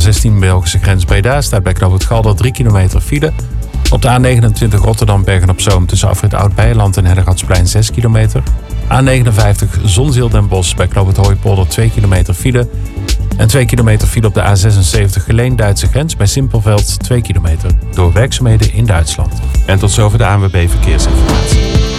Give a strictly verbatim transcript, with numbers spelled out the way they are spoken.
zestien Belgische grens Breda staat bij knooppunt Galder drie kilometer file. Op de A negenentwintig Rotterdam Bergen-op-Zoom tussen afrit Oud-Beijerland en Herdegatsplein zes kilometer. A negenenvijftig Zonzeel Den Bosch bij knooppunt Hooipolder twee kilometer file. En twee kilometer file op de A zesenzeventig Geleen-Duitse grens bij Simpelveld twee kilometer. Door werkzaamheden in Duitsland. En tot zover de A N W B Verkeersinformatie.